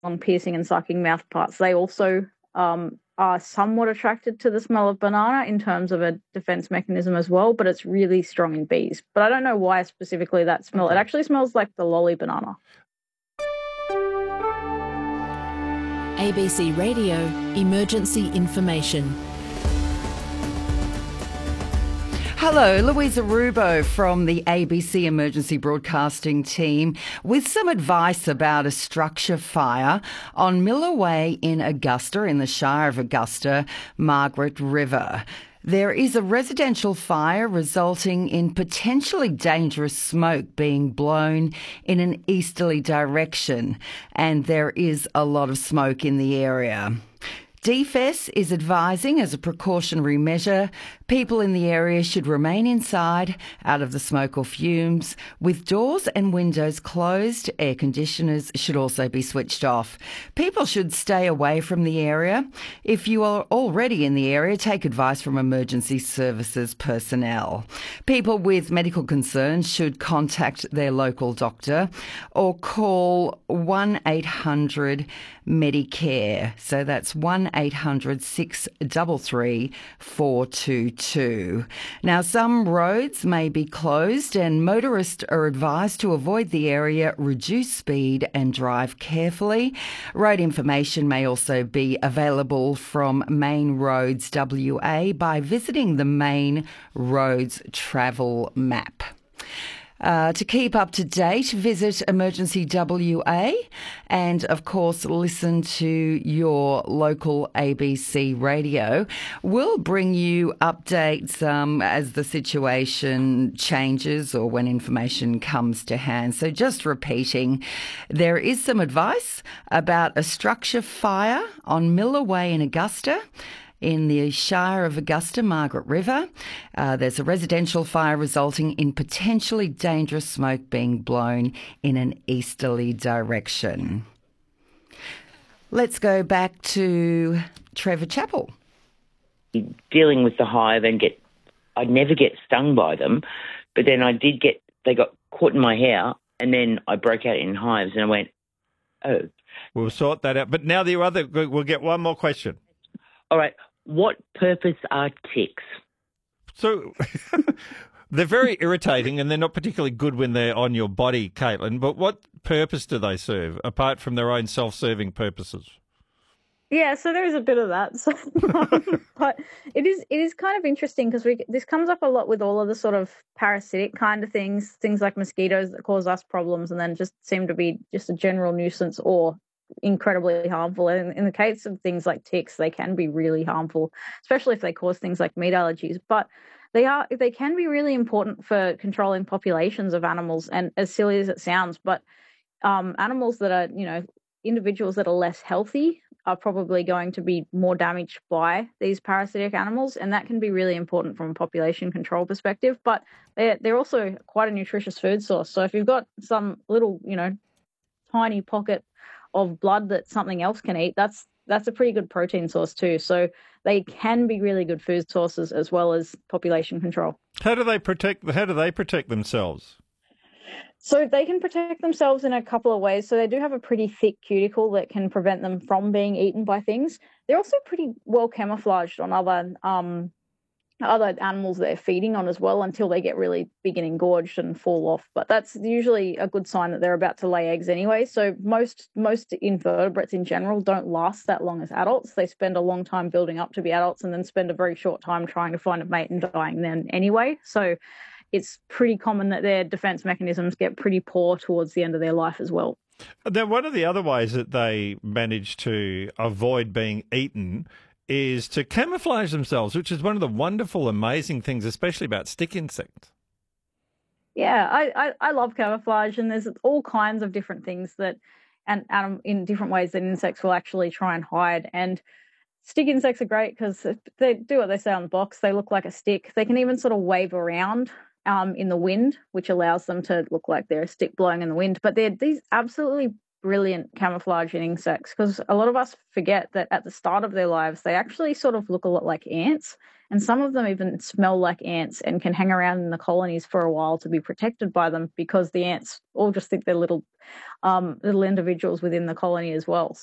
long piercing and sucking mouth parts, they also are somewhat attracted to the smell of banana in terms of a defense mechanism as well, but it's really strong in bees. But I don't know why specifically that smell. Okay. It actually smells like the lolly banana. ABC Radio Emergency Information. Hello, Louisa Rubo from the ABC Emergency Broadcasting team with some advice about a structure fire on Miller Way in Augusta, in the Shire of Augusta, Margaret River. There is a residential fire resulting in potentially dangerous smoke being blown in an easterly direction, and there is a lot of smoke in the area. DFES is advising, as a precautionary measure, people in the area should remain inside, out of the smoke or fumes, with doors and windows closed. Air conditioners should also be switched off. People should stay away from the area. If you are already in the area, take advice from emergency services personnel. People with medical concerns should contact their local doctor or call 1-800 Medicare. So that's 1-800 633 422. Now, some roads may be closed and motorists are advised to avoid the area, reduce speed and drive carefully. Road information may also be available from Main Roads WA by visiting the Main Roads travel map. To keep up to date, visit Emergency WA and, of course, listen to your local ABC radio. We'll bring you updates as the situation changes or when information comes to hand. So just repeating, there is some advice about a structure fire on Miller Way in Augusta, in the Shire of Augusta, Margaret River. There's a residential fire resulting in potentially dangerous smoke being blown in an easterly direction. Let's go back to Trevor Chappell. Dealing with the hive and I'd never get stung by them, but then they got caught in my hair and then I broke out in hives and I went, oh. We'll sort that out. But now we'll get one more question. All right. What purpose are ticks? So they're very irritating and they're not particularly good when they're on your body, Caitlin, but what purpose do they serve, apart from their own self-serving purposes? Yeah, so there is a bit of that. So, but it is kind of interesting because this comes up a lot with all of the sort of parasitic kind of things like mosquitoes that cause us problems and then just seem to be just a general nuisance or incredibly harmful. And in the case of things like ticks, they can be really harmful, especially if they cause things like meat allergies. But they can be really important for controlling populations of animals. And as silly as it sounds, but animals that are, individuals that are less healthy are probably going to be more damaged by these parasitic animals, and that can be really important from a population control perspective. But they're also quite a nutritious food source. So if you've got some little, tiny pocket of blood that something else can eat, that's a pretty good protein source too. So they can be really good food sources as well as population control. How do they protect themselves? So they can protect themselves in a couple of ways. So they do have a pretty thick cuticle that can prevent them from being eaten by things. They're also pretty well camouflaged on other animals they're feeding on as well until they get really big and engorged and fall off. But that's usually a good sign that they're about to lay eggs anyway. So most invertebrates in general don't last that long as adults. They spend a long time building up to be adults and then spend a very short time trying to find a mate and dying then anyway. So it's pretty common that their defense mechanisms get pretty poor towards the end of their life as well. Now, one of the other ways that they manage to avoid being eaten is to camouflage themselves, which is one of the wonderful, amazing things, especially about stick insects. Yeah, I love camouflage, and there's all kinds of different things that, and in different ways that insects will actually try and hide. And stick insects are great because they do what they say on the box. They look like a stick. They can even sort of wave around in the wind, which allows them to look like they're a stick blowing in the wind. But they're these absolutely brilliant camouflaging insects, because a lot of us forget that at the start of their lives, they actually sort of look a lot like ants. And some of them even smell like ants and can hang around in the colonies for a while to be protected by them, because the ants all just think they're little individuals within the colony as well.